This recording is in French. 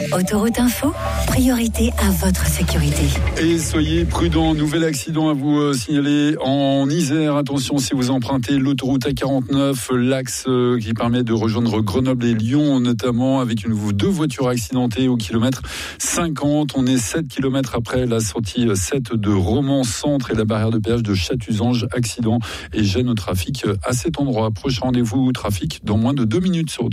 Autoroute Info, priorité à votre sécurité. Et soyez prudents, nouvel accident à vous signaler en Isère. Attention si vous empruntez l'autoroute A49, l'axe qui permet de rejoindre Grenoble et Lyon notamment, avec deux voitures accidentées au kilomètre 50. On est 7 km après la sortie 7 de Romans-Centre et la barrière de péage de Chatuzange. Accident et gêne au trafic à cet endroit. Prochain rendez-vous trafic dans moins de 2 minutes sur Autoroute.